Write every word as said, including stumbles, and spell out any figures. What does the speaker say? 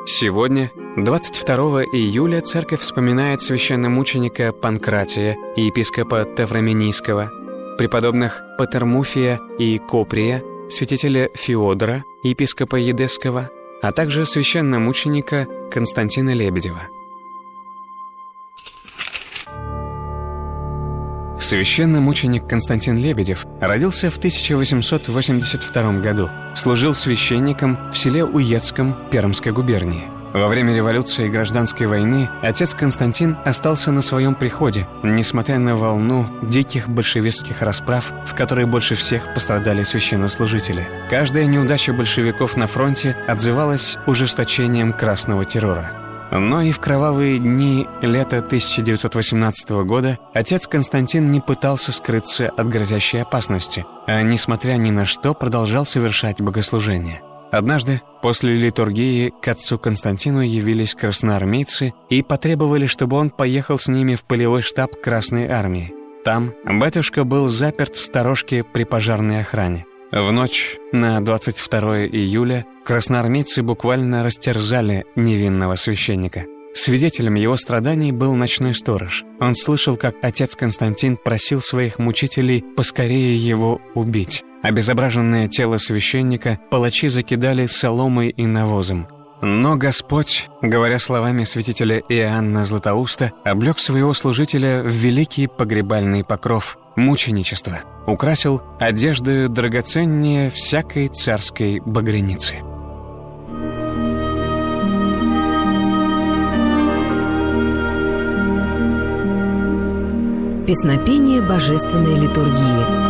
Сегодня, двадцать второго июля, церковь вспоминает священномученика Панкратия и епископа Тавраминийского, преподобных Патермуфия и Коприя, святителя Феодора, епископа Едесского, а также священномученика Константина Лебедева. Священномученик Константин Лебедев родился в тысяча восемьсот восемьдесят втором году. Служил священником в селе Уецком Пермской губернии. Во время революции и гражданской войны отец Константин остался на своем приходе, несмотря на волну диких большевистских расправ, в которой больше всех пострадали священнослужители. Каждая неудача большевиков на фронте отзывалась ужесточением красного террора. Но и в кровавые дни лета тысяча девятьсот восемнадцатого года отец Константин не пытался скрыться от грозящей опасности, а, несмотря ни на что, продолжал совершать богослужения. Однажды, после литургии, к отцу Константину явились красноармейцы и потребовали, чтобы он поехал с ними в полевой штаб Красной Армии. Там батюшка был заперт в сторожке при пожарной охране. В ночь на двадцать второе июля красноармейцы буквально растерзали невинного священника. Свидетелем его страданий был ночной сторож. Он слышал, как отец Константин просил своих мучителей поскорее его убить. Обезображенное тело священника палачи закидали соломой и навозом. Но Господь, говоря словами святителя Иоанна Златоуста, облек своего служителя в великий погребальный покров — мученичество, украсил одеждою драгоценнее всякой царской багряницы. Песнопение божественной литургии.